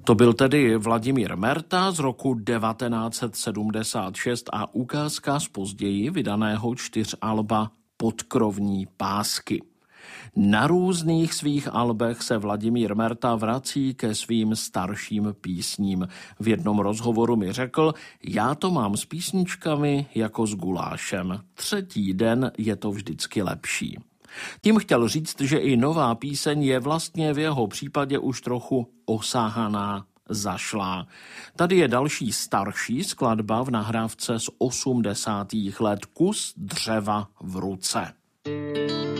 To byl tedy Vladimír Merta z roku 1976 a ukázka z později vydaného 4alba Podkrovní pásky. Na různých svých albech se Vladimír Merta vrací ke svým starším písním. V jednom rozhovoru mi řekl, já to mám s písničkami jako s gulášem. Třetí den je to vždycky lepší. Tím chtěl říct, že i nová píseň je vlastně v jeho případě už trochu osahaná, zašlá. Tady je další starší skladba v nahrávce z 80. let Kus dřeva v ruce.